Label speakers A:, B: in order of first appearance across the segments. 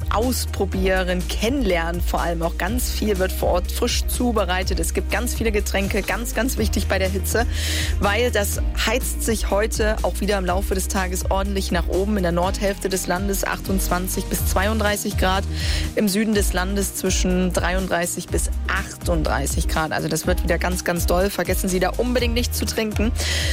A: Ausprobieren, Kennenlernen vor allem auch. Ganz viel wird vor Ort frisch zubereitet. Es gibt ganz viele Getränke, ganz, ganz wichtig bei der Hitze, weil das heizt sich heute auch wieder im Laufe des Tages ordentlich nach oben. In der Nordhälfte des Landes 28 bis 32 Grad, im Süden des Landes zwischen 33 bis 38 Grad. Also das wird wieder ganz, ganz doll. Vergessen Sie da unbedingt nicht zu trinken.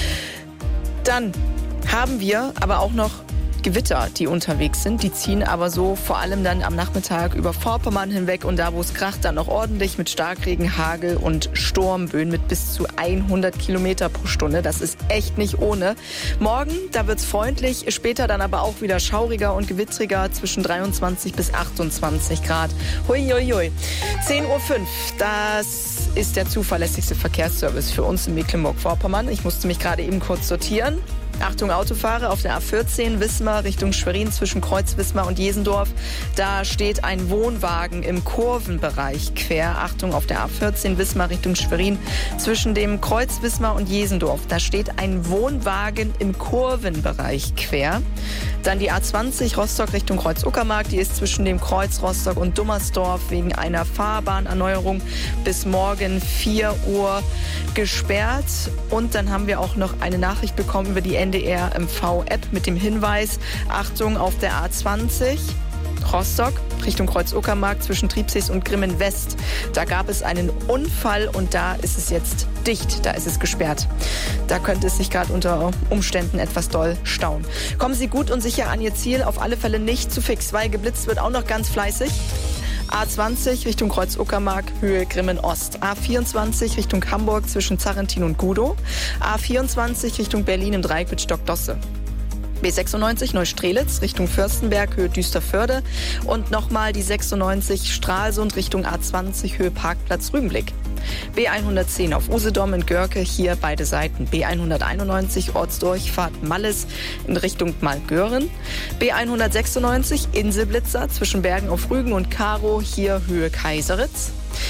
A: Dann haben wir aber auch noch Gewitter, die unterwegs sind. Die ziehen aber so vor allem dann am Nachmittag über Vorpommern hinweg und da, wo es kracht, dann noch ordentlich mit Starkregen, Hagel und Sturmböen mit bis zu 100 Kilometer pro Stunde. Das ist echt nicht ohne. Morgen, da wird's freundlich, später dann aber auch wieder schauriger und gewittriger zwischen 23 bis 28 Grad. Hui, hui, hui. 10:05 Uhr, das ist der zuverlässigste Verkehrsservice für uns in Mecklenburg-Vorpommern. Ich musste mich gerade eben kurz sortieren. Achtung Autofahrer, auf der A14 Wismar Richtung Schwerin zwischen Kreuz Wismar und Jesendorf. Da steht ein Wohnwagen im Kurvenbereich quer. Achtung auf der A14 Wismar Richtung Schwerin zwischen dem Kreuz Wismar und Jesendorf. Da steht ein Wohnwagen im Kurvenbereich quer. Dann die A20 Rostock Richtung Kreuz Uckermark. Die ist zwischen dem Kreuz Rostock und Dummersdorf wegen einer Fahrbahnerneuerung bis morgen 4 Uhr gesperrt. Und dann haben wir auch noch eine Nachricht bekommen über die NDR-MV-App mit dem Hinweis, Achtung auf der A20 Rostock Richtung Kreuz Uckermark zwischen Triebsees und Grimmen West. Da gab es einen Unfall und da ist es jetzt dicht, da ist es gesperrt. Da könnte es sich gerade unter Umständen etwas doll stauen. Kommen Sie gut und sicher an Ihr Ziel, auf alle Fälle nicht zu fix, weil geblitzt wird auch noch ganz fleißig. A20 Richtung Kreuz Uckermark, Höhe Grimmen Ost. A24 Richtung Hamburg zwischen Zarrentin und Gudow. A24 Richtung Berlin im Dreieck mit Stockdosse. B96 Neustrelitz Richtung Fürstenberg, Höhe Düsterförde. Und nochmal die 96 Stralsund Richtung A20, Höhe Parkplatz Rügenblick. B110 auf Usedom in Görke, hier beide Seiten. B191 Ortsdurchfahrt Malles in Richtung Malgören. B196 Inselblitzer zwischen Bergen auf Rügen und Karow, hier Höhe Kaiseritz.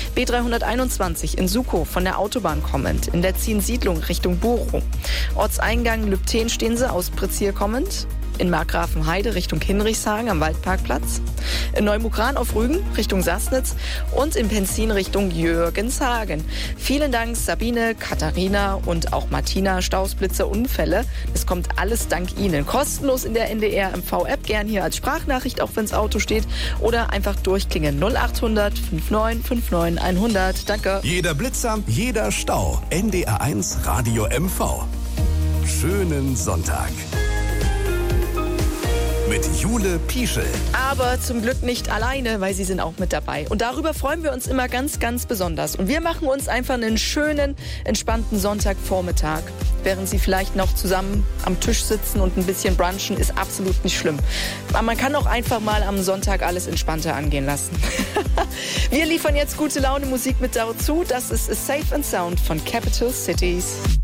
A: B321 in Sukow von der Autobahn kommend, in der Ziensiedlung Richtung Borow. Ortseingang Lübtensteense aus Prizier kommend. In Markgrafenheide Richtung Hinrichshagen am Waldparkplatz, in Neumugran auf Rügen Richtung Sassnitz und in Penzin Richtung Jürgenshagen. Vielen Dank Sabine, Katharina und auch Martina. Stausblitzer, Unfälle, das kommt alles dank Ihnen. Kostenlos in der NDR-MV-App, gern hier als Sprachnachricht, auch wenn das Auto steht, oder einfach durchklingen 0800 59 59 100. Danke.
B: Jeder Blitzer, jeder Stau. NDR1 Radio MV. Schönen Sonntag. Mit Jule Pieschel.
A: Aber zum Glück nicht alleine, weil Sie sind auch mit dabei. Und darüber freuen wir uns immer ganz, ganz besonders. Und wir machen uns einfach einen schönen, entspannten Sonntagvormittag. Während Sie vielleicht noch zusammen am Tisch sitzen und ein bisschen brunchen, ist absolut nicht schlimm. Aber man kann auch einfach mal am Sonntag alles entspannter angehen lassen. Wir liefern jetzt gute Laune Musik mit dazu. Das ist A Safe and Sound von Capital Cities.